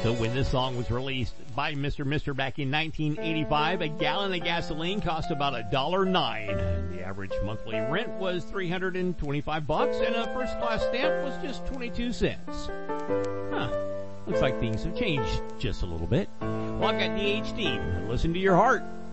So when this song was released by Mr. Mister back in 1985, a gallon of gasoline cost about $1.09. The average monthly rent was $325, and a first class stamp was just 22 cents. Looks like things have changed just a little bit. Well, I've got DHD. Listen to your heart.